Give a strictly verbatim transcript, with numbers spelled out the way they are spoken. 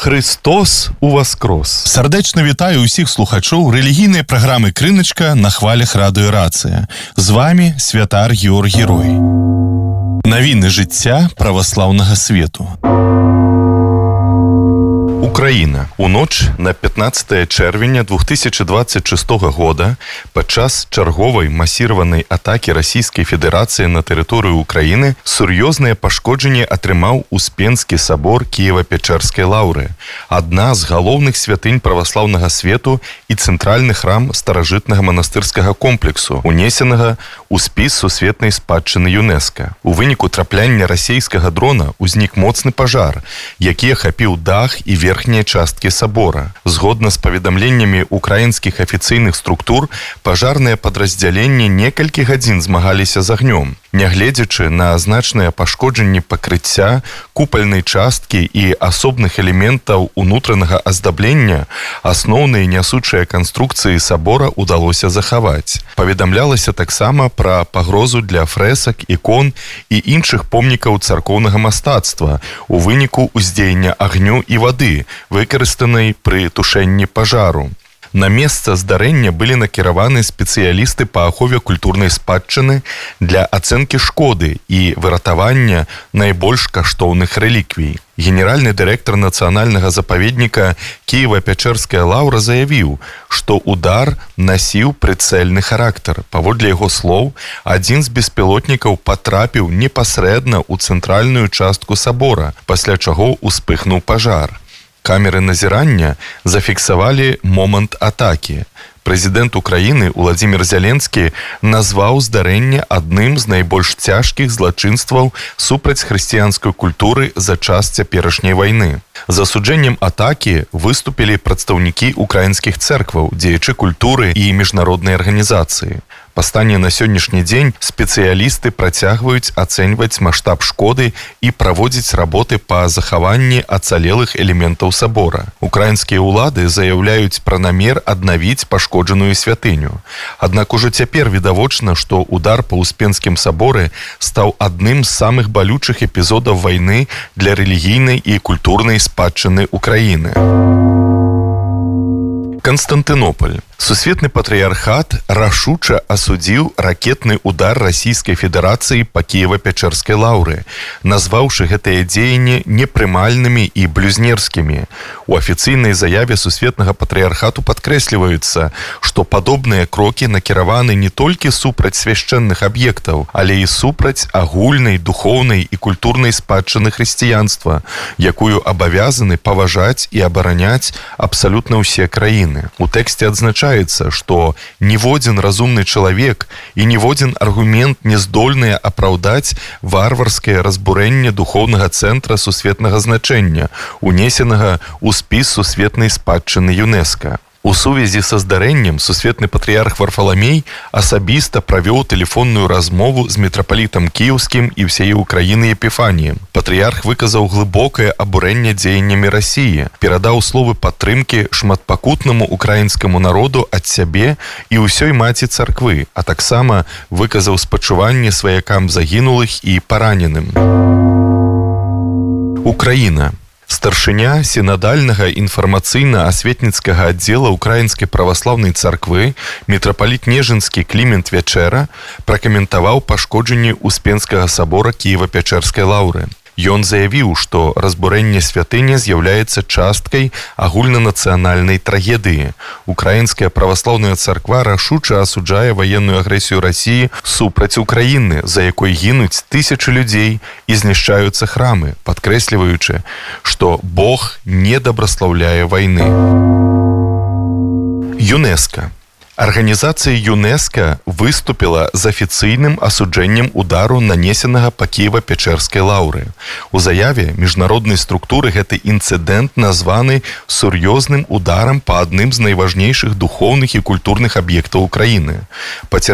Христос уваскрос! Сардэчна вітаю ўсіх слухачоў рэлігійнай праграмы «Крыначка» на хвалях радыё «Рацыя». З вами святар Георг Герой. Навіны жыцця праваслаўнага свету. Украіна. У ноч на пятнадцатае чэрвеня две тысячи двадцать шестого года падчас чарговай масіраванай атакі Расійскай Федэрацыі на тэрыторыю Украіны сур'ёзнае пашкоджанне атрымаў Успенскі сабор Кіева-Печэрскай лаўры, адна з галоўных святынь праваслаўнага свету і цэнтральны храм старажытнага манастырскага комплексу, унесенага ў спіс сусветнай спадчыны ЮНЕСКО. У выніку трапляння расійскага дрона ўзнік моцны пажар, які ахапіў дах і верхнія часткі сабора. Згодна з паведамленнямі украінскіх афіцыйных структур, пажарныя падраздзяленні некалькі гадзін змагаліся з агнём. Нягледзячы на значнае пашкоджанне пакрыцця, купальнай часткі і асобных элементаў унутранага аздаблення, асноўныя нясучыя канструкцыі сабора ўдалося захаваць. Паведамлялася таксама пра пагрозу для фрэсак, ікон і іншых помнікаў царкоўнага мастацтва у выніку ўздзеяння агню і вады, выкарыстанай пры тушэнні пажару. На месца здарэння былі накіраваны спецыялісты па ахове культурнай спадчыны для ацэнкі шкоды і выратавання найбольш каштоўных рэліквій. Генеральны дырэктар нацыянальнага запаведніка Кіева-Печэрская лаўра заявіў, што удар насіў прыцэльны характар. Паводле яго слоў, адзін з беспілотнікаў патрапіў непасрэдна ў цэнтральную частку сабора, пасля чаго ўспыхнуў пажар. Камеры назірання зафіксавалі момант атакі. Прэзідэнт Украіны Уладзімір Зеленскі назваў здарэнне адным з найбольш цяжкіх злачынстваў супраць хрысціянскай культуры за час цяперашняй вайны. З асуджэннем атакі выступілі прадстаўнікі украінскіх цэркваў, дзеячы культуры і міжнароднай арганізацыі. Па стане на сённяшні дзень спецыялісты працягваюць ацэньваць маштаб шкоды і праводзіць работы па захаванні ацалелых элементаў сабора. Украінскія ўлады заяўляюць пра намер аднавіць пашкоджаную святыню. Аднак ужо цяпер відавочна, што удар па Успенскім саборы стаў адным з самых балючых эпізодаў вайны для рэлігійнай і культурнай спадчыны Украіны. Канстантынополь. Сусветны патрыярхат рашуча асудзіў ракетны удар Расійскай Федэрацыі па Кіева-Печэрскай лаўры, назваўшы гэтыя дзеянні непрымальнымі і блюзнерскімі. У афіцыйнай заяве сусветнага патрыярхату падкрэсліваюцца, што падобныя крокі накіраваны не толькі супраць свяшчэнных аб'ектаў, але і супраць агульнай духоўнай і культурнай спадчыны хрысціянства, якую абавязаны паважаць і абараняць абсалютна ўсе краіны. У тэксце адзначаецца, што ніводзін разумны чалавек і ніводзін аргумент не здольныя апраўдаць варварскае разбурэнне духоўнага цэнтра сусветнага значэння, унесенага ў спіс сусветнай спадчыны ЮНЕСКО. У сувязі са здарэннем сусветны патрыярх Варфаламей асабіста правёў тэлефонную размову з мітрапалітам кіеўскім і ўсяе Украіны Епіфаніем. Патрыярх выказаў глыбокае абурэнне дзеяннямі Расіі, перадаў словы падтрымкі шматпакутнаму украінскаму народу ад сябе і ўсёй маці царквы, а таксама выказаў спачуванне сваякам загінулых і параненым. Украіна. Старшыня сінадальнага інфармацыйна-асветніцкага аддзела Украінскай праваслаўнай царквы мітрапаліт Нежынскі Клімент Вячэра пракаментаваў пашкоджанне Успенскага сабора Кіева-Печэрскай лаўры. Ён заявіў, што разбурэнне святыні з'яўляецца часткай агульнанацыянальнай трагедыі. Украінская праваслаўная царква рашуча асуджае ваенную агрэсію Расіі супраць Украіны, за якой гінуць тысячы людзей і знішчаюцца храмы, падкрэсліваючы, што Бог не дабраслаўляе вайны. ЮНЕСКО. Арганізацыя ЮНЕСКО выступіла з афіцыйным асуджэннем удару, нанесенага па Кіева-Печэрскай лаўры. У заяве міжнароднай структуры гэты інцыдэнт названы сур'ёзным ударам па адным з найважнейшых духоўных і культурных аб'ектаў Украіны.